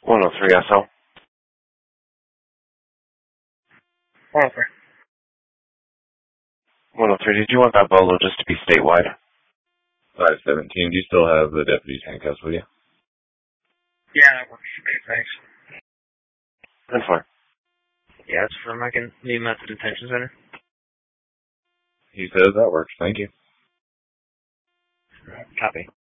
103 SL. Okay. 103, did you want that bolo just to be statewide? 517, do you still have the deputy's handcuffs with you? Yeah, that works for me, thanks. 10-4. Yeah, it's from I can meet him at the detention center. He says that works, thank you. Copy.